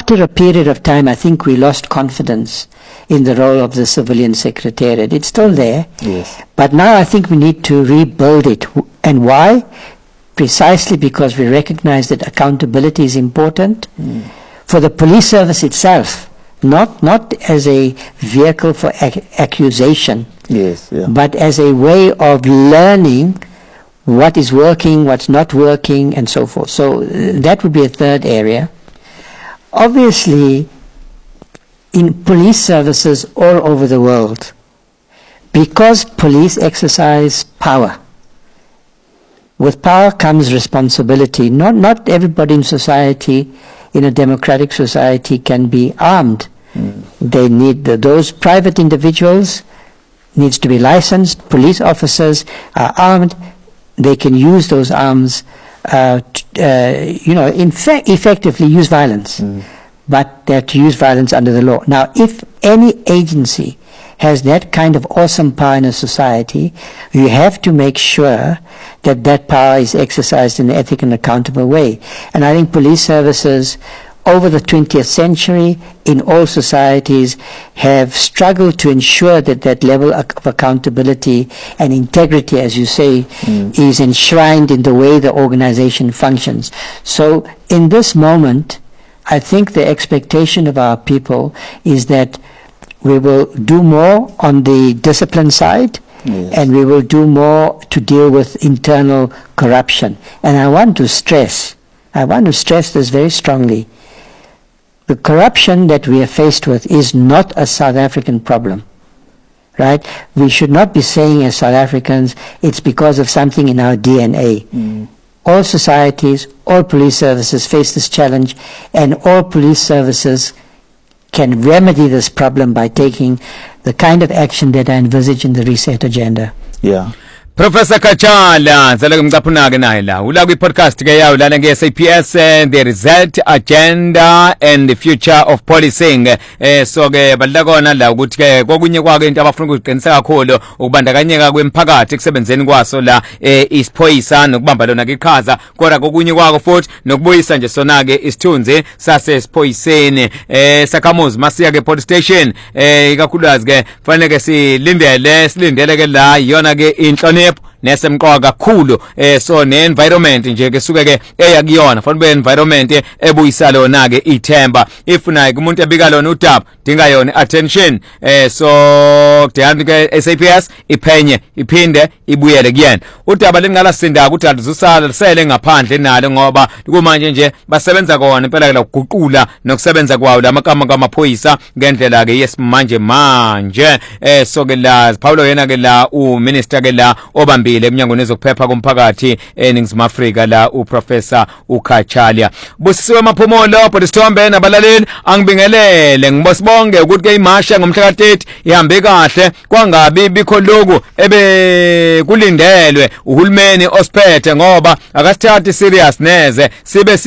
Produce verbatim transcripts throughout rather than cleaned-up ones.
after a period of time, I think we lost confidence in the role of the civilian secretariat. It's still there, yes. But now I think we need to rebuild it. And why? Precisely because we recognize that accountability is important mm. for the police service itself, not not as a vehicle for ac accusation, yes, yeah. but as a way of learning what is working, what's not working, and so forth. So uh, that would be a third area. Obviously, in police services all over the world, because police exercise power, with power comes responsibility. Not, not everybody in society, in a democratic society, can be armed. Mm. They need, the, those private individuals needs to be licensed. Police officers are armed. They can use those arms, uh, t uh, you know, in fact, effectively use violence. Mm. But they have to use violence under the law. Now, if any agency has that kind of awesome power in a society, you have to make sure that that power is exercised in an ethical and accountable way. And I think police services over the twentieth century in all societies have struggled to ensure that that level of accountability and integrity, as you say, mm. is enshrined in the way the organization functions. So in this moment, I think the expectation of our people is that we will do more on the discipline side, yes. and we will do more to deal with internal corruption. And I want to stress, I want to stress this very strongly. The corruption that we are faced with is not a South African problem, right? We should not be saying as South Africans, it's because of something in our D N A. Mm. All societies, all police services face this challenge, and all police services can remedy this problem by taking the kind of action that I envisage in the reset agenda. Yeah. Professor Kachala zalaka mcaphuna ke naye la ula kwi podcast ke yawo lana nge S A P S the result agenda and the future of policing eh so ke balakona la ukuthi ke kokunye kwake into abafuna ukuqinisa kakhulu ukubandakanyeka kwemphakathi kusebenzeni kwaso la eh isiphoyisa nokubamba lona ke iqhaza kodwa kokunye kwako futhi nokubuyisa nje sona ke isithunzi sase siphoyiseni eh Sakhamuzi masiya ke police station eh ikakhulukazi ke kufanele ke silindele silindele ke la yona ke inhloni nesemqoka kakhulu eh so ne environment nje ke suke ke eyakuyona fanele environment ebuyisa lona ke ithemba ifuna ke umuntu ebika lona udaba dinga yona attention eh so kudani ke S A P S iphenye iphinde ibuyele kuyena udaba lengala sinda ukuthi alizusala lisele ngaphandle nalo ngoba kumanje nje basebenza kona impela ke lokuguqula nokusebenza kwawo lamakama kamaphoyisa ngendlela ke yesimanje manje eh so ke la Paulo yena ke la u minister ke la obambile eMnyangweni wezokuphepha komphakathi eNingizimu Afrika la uProfessor uKachala busisiwe maphumulo bodisithombe nabalaleli angibingelele ngibosibonge ukuthi ke imasha ngomhla ka thirty ihambe kahle kwangabi bikho lokhu ebe kulindelwe uhulumeni osiphethe ngoba akasithathi serious neze sibe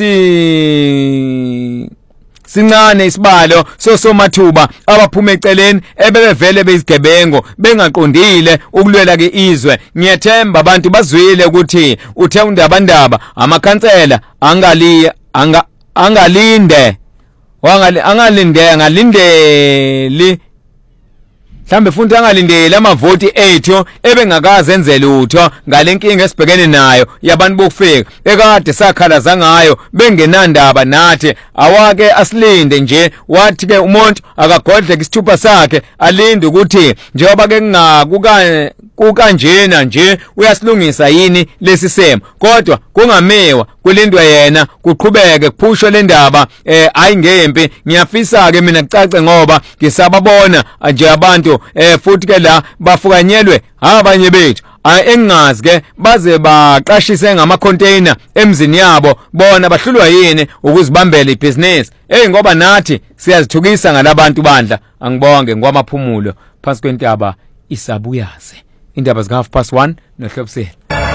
si sincane isibalo sosomathuba abaphuma eceleni ebevele beyizigebengo bengaqondile ukulwela ke izwe ngiyethemba abantu bazwile ukuthi uthe undabandaba amakhansela angali anga angalinde wangali angalinde angalindeli mhlambe futhi angalindeli amavoti ethu ebengakaze enze lutho ngalenkinga esibhekene nayo yabantu bokufika ekade sakhalaza ngayo bengenandaba nathi awake asilinde nje wathi ke umuntu akagodle isithupha sakhe alinde ukuthi njengoba ke kungakuka kukanjena nje uyasilungisa yini lesi simo kodwa kungamewa kulindwe yena kuqhubeke kuphushwe le ndaba eh ayingempi ngiyafisa ke mina kucace ngoba ngisababona nje abantu eh futhi ke la bafukanyelwe abanye bethu engazi ke baze baqashise ngama container emzini yabo bona bahlulwa yini ukuzibambela ibusiness eh ngoba nathi siyazithukisa ngalabantu bandla angibonge ngwamaphumulo phansi kwentaba isabuyaze indaba zika half past one nohlobisela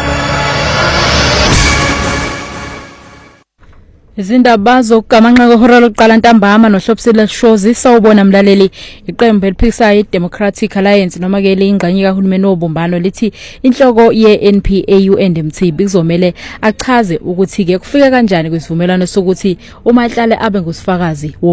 izindaba zokugamanqa kwehora lokuqala ntambama nohlobisela shows sawubona mlaleli iqembu eliphikisayo iDemocratic Alliance noma ke lingqanyi kahulumeni obumbano lithi inhloko ye-N P A U and Mthibi kuzomela achaze ukuthi ke kufika kanjani kwisivumelwano sokuthi uMahlale abe ngusifakazi